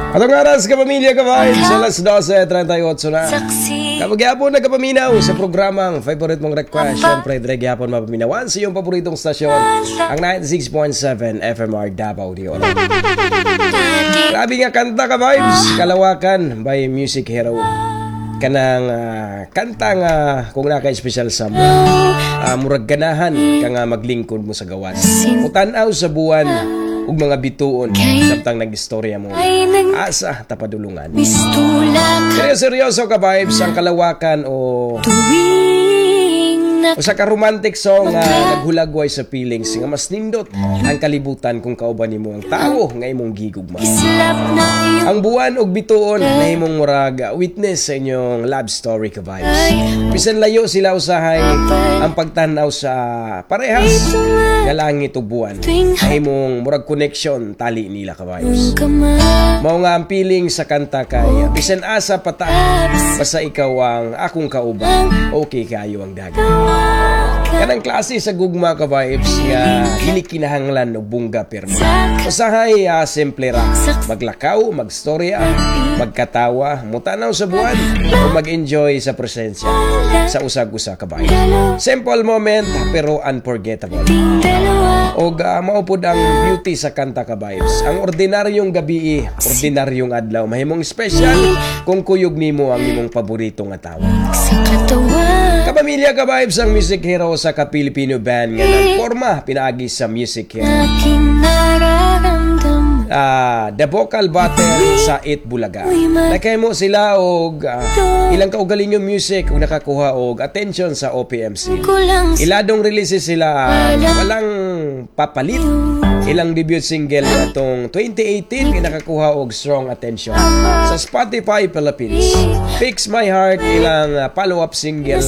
Atong aras kapamilya ka-vibes, alas 12:38 na. Kapag-yapon na kapaminaw sa programang favorite mong request. Siyempre, direct-yapon mapaminawan sa iyong paboritong stasyon, ang 96.7 FMR Davao de Oro. Grabe nga kanta ka-vibes, Kalawakan by Music Hero. Kanang kanta nga kung naka-special sa mo, murag ganahan ka nga maglingkod mo sa gawas. Mutanaw sa buwan ug mga bituon samtang nag-istorya mo asa tapadulungan. Seryoso ka vibes ang Kalawakan o sa ka-romantic song nga naghulagway sa feelings nga mas nindot ang kalibutan kung kauban nimo ang tao nga imong gigugma. Ang buwan og bituon na imong murag witness sa inyong love story ka vibes. Bisan layo sila usahay ang pagtanaw sa parehas nga langit ug buwan ay imong murag connection tali nila ka vibes. Mao nga ang feeling sa kanta kay bisan asa pata basta ikaw ang akong kauban, okay kayo ang dagat. Kanang klase sa gugma ka vibes nga dili kinahanglan og bungga pirma. Usahay simple ra, maglakaw, magstorya, magkatawa, mutanaw sa buwan o mag-enjoy sa presensya sa usag-usa ka vibes. Simple moment pero unforgettable. Og maupod ang beauty sa kanta ka vibes. Ang ordinaryong gabi, ordinaryong adlaw mahimong special kung kuyog nimo ang imong paborito nga tawo. Kapamilya ka vibes ang Music Hero sa ka-Pilipino band nga nagporma pinaagi sa Music Hero. The vocal battle sa It Bulaga. Nakahimo sila og ilang kaugaling yung music ug nakakuha og attention sa OPMC. Iladong releases sila walang papalit. Ilang debut single atong 2018 nga nakakuha og strong attention sa Spotify Philippines. Fix My Heart ilang follow-up single